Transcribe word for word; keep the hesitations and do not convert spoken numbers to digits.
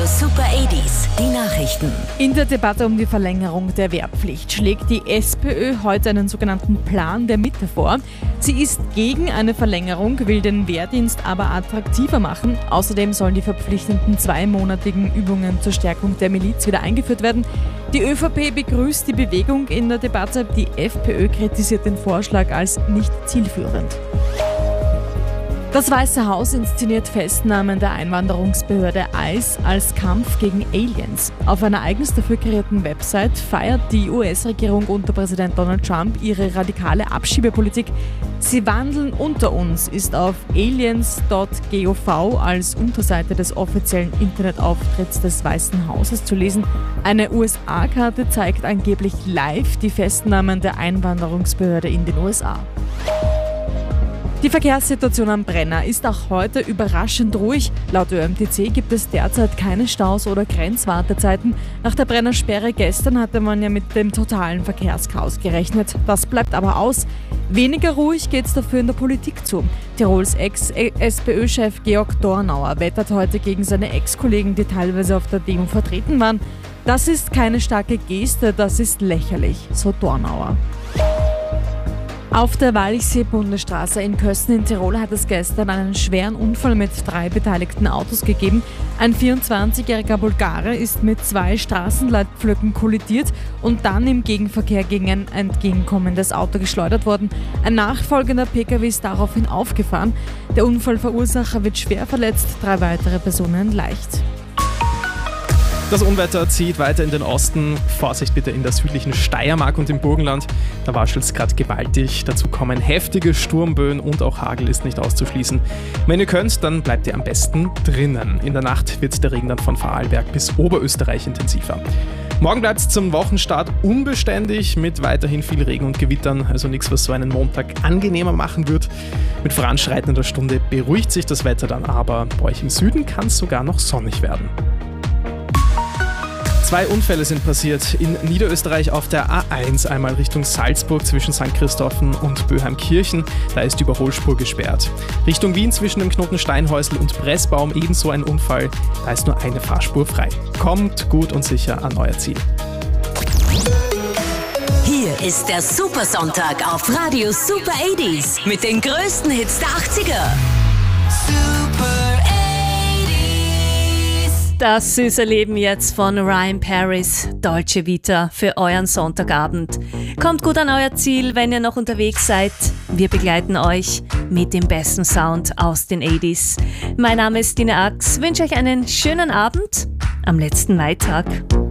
Radio Super achtziger, die Nachrichten. In der Debatte um die Verlängerung der Wehrpflicht schlägt die SPÖ heute einen sogenannten Plan der Mitte vor. Sie ist gegen eine Verlängerung, will den Wehrdienst aber attraktiver machen. Außerdem sollen die verpflichtenden zweimonatigen Übungen zur Stärkung der Miliz wieder eingeführt werden. Die ÖVP begrüßt die Bewegung in der Debatte. Die FPÖ kritisiert den Vorschlag als nicht zielführend. Das Weiße Haus inszeniert Festnahmen der Einwanderungsbehörde I C E als Kampf gegen Aliens. Auf einer eigens dafür kreierten Website feiert die U S-Regierung unter Präsident Donald Trump ihre radikale Abschiebepolitik. Sie wandeln unter uns ist auf aliens punkt gov als Unterseite des offiziellen Internetauftritts des Weißen Hauses zu lesen. Eine U S A-Karte zeigt angeblich live die Festnahmen der Einwanderungsbehörde in den U S A. Die Verkehrssituation am Brenner ist auch heute überraschend ruhig. Laut Ö M T C gibt es derzeit keine Staus oder Grenzwartezeiten. Nach der Brennersperre gestern hatte man ja mit dem totalen Verkehrschaos gerechnet. Das bleibt aber aus. Weniger ruhig geht es dafür in der Politik zu. Tirols Ex-SPÖ-Chef Georg Dornauer wettert heute gegen seine Ex-Kollegen, die teilweise auf der Demo vertreten waren. Das ist keine starke Geste, das ist lächerlich, so Dornauer. Auf der Walchsee-Bundesstraße in Kösten in Tirol hat es gestern einen schweren Unfall mit drei beteiligten Autos gegeben. Ein vierundzwanzigjähriger Bulgare ist mit zwei Straßenleitpflöcken kollidiert und dann im Gegenverkehr gegen ein entgegenkommendes Auto geschleudert worden. Ein nachfolgender Pkw ist daraufhin aufgefahren. Der Unfallverursacher wird schwer verletzt, drei weitere Personen leicht. Das Unwetter zieht weiter in den Osten. Vorsicht bitte in der südlichen Steiermark und im Burgenland. Da waschelt es gerade gewaltig. Dazu kommen heftige Sturmböen und auch Hagel ist nicht auszuschließen. Wenn ihr könnt, dann bleibt ihr am besten drinnen. In der Nacht wird der Regen dann von Vorarlberg bis Oberösterreich intensiver. Morgen bleibt es zum Wochenstart unbeständig mit weiterhin viel Regen und Gewittern. Also nichts, was so einen Montag angenehmer machen wird. Mit voranschreitender Stunde beruhigt sich das Wetter dann aber. Bei euch im Süden kann es sogar noch sonnig werden. Zwei Unfälle sind passiert in Niederösterreich auf der A eins, einmal Richtung Salzburg zwischen Sankt Christophen und Böheimkirchen. Da ist die Überholspur gesperrt. Richtung Wien zwischen dem Knoten Steinhäusl und Pressbaum ebenso ein Unfall. Da ist nur eine Fahrspur frei. Kommt gut und sicher an euer Ziel. Hier ist der Supersonntag auf Radio Super achtziger mit den größten Hits der achtziger. Das süße Leben jetzt von Ryan Paris, Dolce Vita, für euren Sonntagabend. Kommt gut an euer Ziel, wenn ihr noch unterwegs seid. Wir begleiten euch mit dem besten Sound aus den achtziger. Mein Name ist Dina Ax, wünsche euch einen schönen Abend am letzten Maitag.